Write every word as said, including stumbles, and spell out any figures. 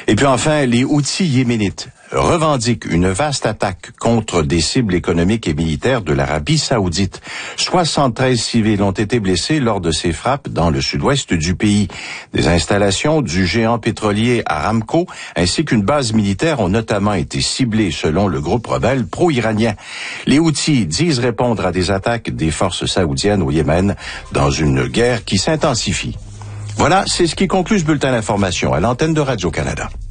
Et puis enfin, les Houthis yéménites revendiquent une vaste attaque contre des cibles économiques et militaires de l'Arabie saoudite. soixante-treize civils ont été blessés lors de ces frappes dans le sud-ouest du pays. Des installations du géant pétrolier Aramco ainsi qu'une base militaire ont notamment été ciblées selon le groupe rebelle pro-iranien. Les Houthis disent répondre à des attaques des forces saoudiennes au Yémen dans une guerre qui s'intensifie. Voilà, c'est ce qui conclut ce bulletin d'information à l'antenne de Radio-Canada.